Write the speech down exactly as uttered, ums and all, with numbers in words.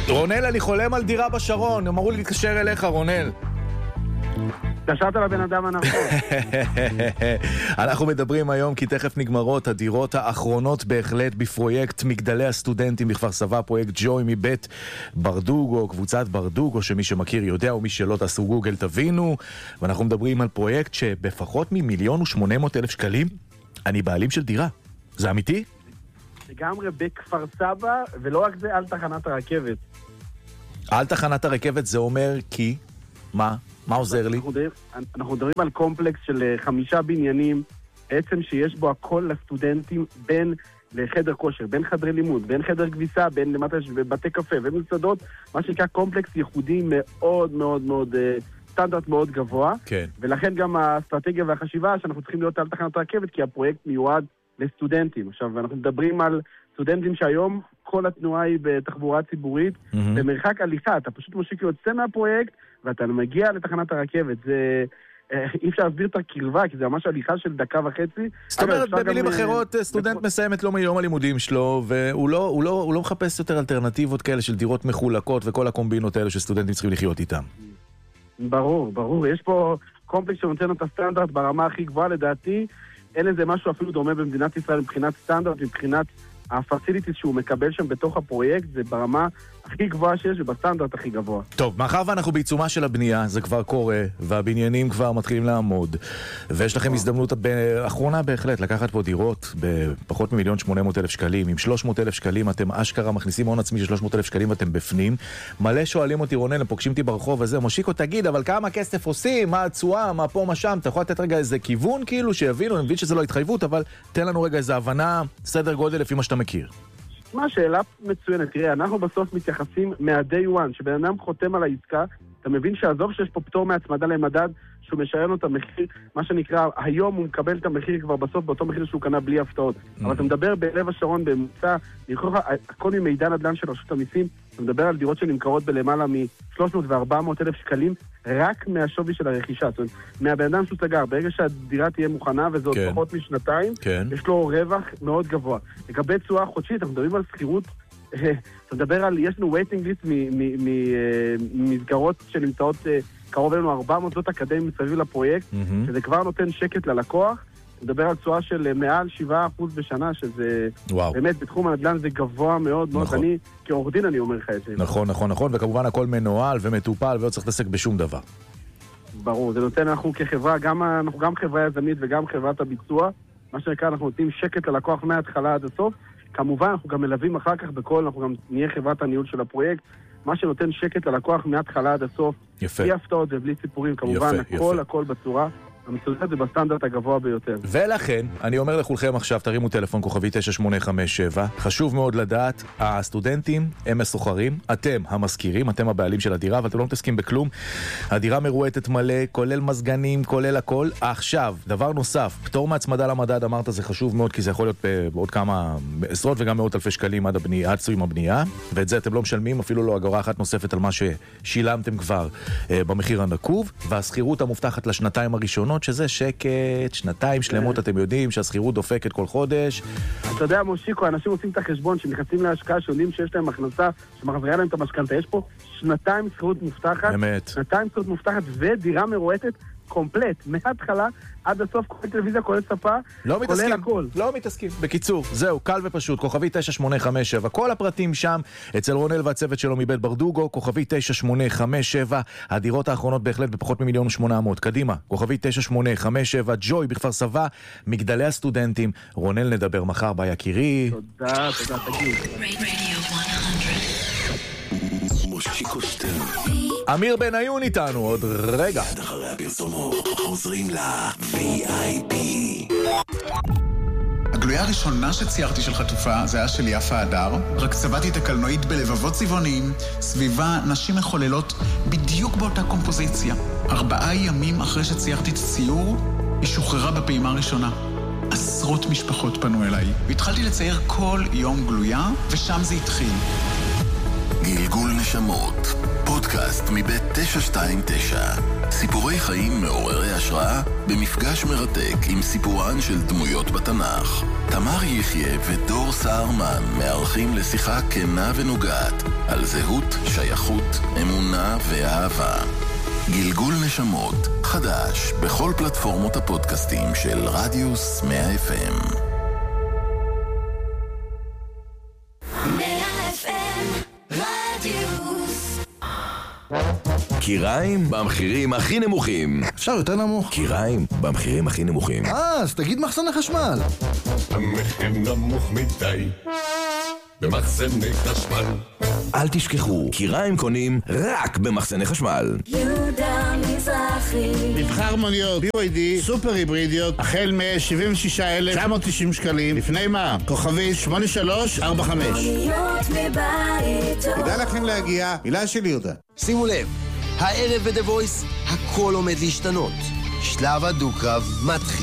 רונל, אני חולם על דירה בשרון, אמרו לי להתקשר אליך, רונל. קשרת לבן אדם הנכון. אנחנו מדברים היום כי תכף נגמרות הדירות האחרונות בהחלט בפרויקט מגדלי הסטודנטים בכפר סבא, פרויקט ג'וי מבית ברדוגו, קבוצת ברדוגו, שמי שמכיר יודע ומי שלא תעשו גוגל תבינו. ואנחנו מדברים על פרויקט שבפחות ממיליון ושמונה מאות אלף שקלים אני בעלים של דירה. זה אמיתי? לגמרי בכפר סבא, ולא רק זה, על תחנת הרכבת. על תחנת הרכבת זה אומר כי? מה? מה עוזר לי? אנחנו מדברים, אנחנו מדברים על קומפלקס של חמישה בניינים, בעצם שיש בו הכל לסטודנטים, בין לחדר כושר, בין חדרי לימוד, בין חדר כביסה, בין למטה בתי קפה ומסעדות, מה שנקרא קומפלקס ייחודי מאוד מאוד מאוד, סטנדרט מאוד גבוה. כן. ולכן גם האסטרטגיה והחשיבה שאנחנו צריכים להיות על תחנת הרכבת, כי הפרויקט מיועד לסטודנטים. עכשיו, אנחנו מדברים על סטודנטים שהיום כל התנועה היא בתחבורה ציבורית, mm-hmm. במרחק הליכה, אתה פשוט מושיק יוצא מהפרויקט, ואתה מגיע לתחנת הרכבת. זה אי אפשר להסביר את הקרבה, כי זה ממש הליכה של דקה וחצי. זאת אומרת, במילים אחרות, סטודנט מסיים את לא מיום הלימודים שלו, והוא לא, הוא לא, הוא לא מחפש יותר אלטרנטיבות כאלה של דירות מחולקות, וכל הקומבינות האלה שסטודנטים צריכים לחיות איתם. ברור, ברור. יש פה קומפלקס שנותן את הסטנדרט ברמה הכי גבוהה, לדעתי. אין לזה משהו אפילו דומה במדינת ישראל מבחינת סטנדרט, מבחינת הפסיליטיז שהוא מקבל שם בתוך הפרויקט, זה ברמה הכי גבוהה שיש ובסטנדרט הכי גבוה. טוב, מאחר ואנחנו בעיצומה של הבנייה, זה כבר קורה, והבניינים כבר מתחילים לעמוד, ויש לכם הזדמנות האחרונה בהחלט לקחת פה דירות בפחות ממיליון שמונה מאות אלף שקלים, עם שלוש מאות אלף שקלים אתם אשכרה מכניסים הון עצמי של שלוש מאות אלף שקלים ואתם בפנים. מלא שואלים אותי, רונל, הם פוגשים אותי ברחוב הזה, מושיקו, תגיד, אבל כמה כסף עושים? מה התשואה? מה פה, מה שם? אתה יכול לתת רגע איזה כיוון כאילו שיבינו, אני מבין שזה לא התחייבות, אבל תן לנו רגע איזה הבנה, סדר גודל לפי מה שאתה מכיר. מה, שאלה מצוינת. תראה, אנחנו בסוף מתייחסים מה-day one, שבן אדם חותם על העסקה, אתה מבין שעזוב שיש פה פטור מהצמדה למדד, שהוא משערן לו את המחיר, מה שנקרא, היום הוא מקבל את המחיר כבר בסוף, באותו מחיר שהוא קנה בלי הפתעות. אבל אתה מדבר בלב השרון, במוצא, הכל ממידע נדל"ן של רשות המיסים, אתה מדבר על דירות שנמכרות בלמעלה מ-שלוש מאות ו-ארבע מאות אלף שקלים, רק מהשווי של הרכישה. זאת אומרת, מהבן אדם שהוא סגר, ברגע שהדירה תהיה מוכנה, וזה עוד פחות משנתיים, יש לו רווח מאוד גבוה. לגבי תשואה חודשית, אנחנו מדברים על שכירות, אתה מדבר על, יש לנו waiting list ממסגרות שנמצאות קרוב אלינו ארבע מאות זאת אקדמיים מסביב לפרויקט, mm-hmm. שזה כבר נותן שקט ללקוח. מדבר על תשואה של מעל שבעה אחוז בשנה, שזה וואו. באמת בתחום הנדל"ן זה גבוה מאוד מאוד. נכון. אני, כעורך דין אני אומר לך את זה. נכון, נכון, נכון, וכמובן הכל מנוהל ומטופל ולא צריך להתעסק בשום דבר. ברור, זה נותן, אנחנו כחברה, גם, אנחנו גם חברה יזמית וגם חברת הביצוע, מה שנקרא, אנחנו נותנים שקט ללקוח מההתחלה עד הסוף. כמובן, אנחנו גם מלווים אחר כך בכל, אנחנו גם נהיה חברת הניהול של הפרויקט, מה שנותן שקט ללקוח מההתחלה עד הסוף. יפה. בלי הפתעות ובלי סיפורים, כמובן, יפה, הכל, יפה. הכל בצורה. המצוינת זה בסטנדרט הגבוה ביותר. ולכן, אני אומר לכולכם עכשיו, תרימו טלפון כוכבי תשע שמונה חמש שבע. חשוב מאוד לדעת, הסטודנטים הם מסוחרים, אתם המזכירים, אתם הבעלים של הדירה, אבל אתם לא מתעסקים בכלום. הדירה מרועטת מלא, כולל מזגנים, כולל הכל. עכשיו, דבר נוסף, פטור מהצמדה למדד, אמרת, זה חשוב מאוד, כי זה יכול להיות בעוד כמה עשרות וגם מאות אלפי שקלים עד הבנייה, עד סיום הבנייה, ואת זה אתם לא משלמים, אפילו לא אגורה אחת נוספת על מה ששילמתם כבר אה, במחיר הנקוב, והסחירות המובטחת לשנתיים הראשונות, שזה שקט, שנתיים שלמות, אתם יודעים שהסחירות דופקת כל חודש. אתה יודע, מושיקו, אנשים עושים את החשבון, שנכנסים להשקעה, שיודעים שיש להם הכנסה, שמחזירה להם את המשכנתה. יש פה שנתיים סחירות מובטחת, באמת. שנתיים סחירות מובטחת ודירה מרועטת קומפלט, מההתחלה עד הסוף, כולל טלוויזיה, כולל ספה, לא כולל מתעסקים, הכל. לא מתעסקים. בקיצור, זהו, קל ופשוט, כוכבי תשע שמונה חמש שבע. כל הפרטים שם, אצל רונל והצוות שלו מבית ברדוגו, כוכבי תשע שמונה חמש שבע. הדירות האחרונות בהחלט בפחות ממיליון שמונה מאות. קדימה, כוכבי תשע שמונה חמש שבע, ג'וי בכפר סבא, מגדלי הסטודנטים. רונל נדבר מחר, ביי יקירי. תודה, תודה, תגיד. מושיקו שטרן. אמיר בניון איתנו עוד רגע. עד אחרי הפרסומות חוזרים ל-וי איי פי. הגלויה הראשונה שציירתי של חטופה זה היה של יפה הדר, רק צבעתי את הקלנועית בלבבות צבעוניים, סביבה נשים מחוללות בדיוק באותה קומפוזיציה. ארבעה ימים אחרי שציירתי את הציור, היא שוחררה בפעימה הראשונה. עשרות משפחות פנו אליי, והתחלתי לצייר כל יום גלויה, ושם זה התחיל. גלגול נשמות, פודקאסט מבית תשע שתיים תשע. סיפורי חיים מעוררי השראה במפגש מרתק עם סיפורן של דמויות בתנ"ך. תמר יחיה ודור סהרמן מארחים לשיחה כנה ונוגעת על זהות, שייכות, אמונה ואהבה. גלגול נשמות, חדש בכל פלטפורמות הפודקאסטים של רדיוס מאה אף אם. מאה אף אם רדיוס. קיריים במחירים הכי נמוכים. אפשר יותר נמוך? קיריים במחירים הכי נמוכים. אה, אז תגיד מחסני חשמל. המחיר נמוך מדי במחסני חשמל. אל תשכחו, קיריים קונים רק במחסני חשמל. יהודה מזרחי. מבחר מוניות בי וואי די סופר היברידיות החל מ-שבעים ושישה אלף תשע מאות תשעים שקלים לפני מה? כוכבי שמונה שלוש ארבע חמש. מוניות מבית. כדאי לכם להגיע, מילה של יהודה. שימו לב, הערב ב-The Voice הכל עומד להשתנות. שלב הדו-קרב מתחיל.